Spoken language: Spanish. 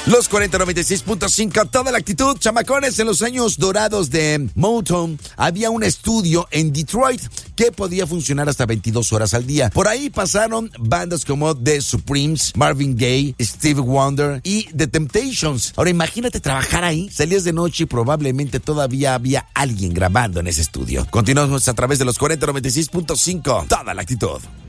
Los 4096.5, toda la actitud, chamacones. En los años dorados de Motown había un estudio en Detroit que podía funcionar hasta 22 horas al día. Por ahí pasaron bandas como The Supremes, Marvin Gaye, Stevie Wonder y The Temptations. Ahora imagínate trabajar ahí, salías de noche y probablemente todavía había alguien grabando en ese estudio. Continuamos a través de los 4096.5, toda la actitud.